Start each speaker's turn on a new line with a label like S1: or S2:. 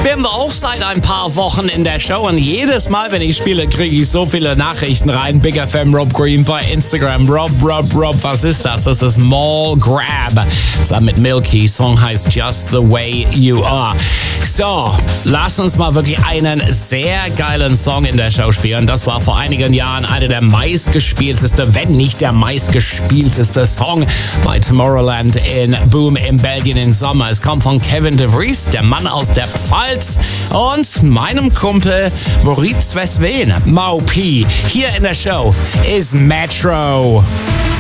S1: spielen wir auch seit ein paar Wochen in der Show und jedes Mal, wenn ich spiele, kriege ich so viele Nachrichten rein. Big FM Rob Green bei Instagram. Rob, was ist das? Das ist Mall Grab. Zusammen mit Milky. Song heißt Just the Way You Are. So, lass uns mal wirklich einen sehr geilen Song in der Show spielen. Das war vor einigen Jahren einer der meistgespielteste, wenn nicht der meistgespielteste Song bei Tomorrowland in Boom in Belgien im Sommer. Es kommt von Kevin de Vries, der Mann aus der Pfalz, und meinem Kumpel Maurice Westween, Mau P. Hier in der Show ist Metro.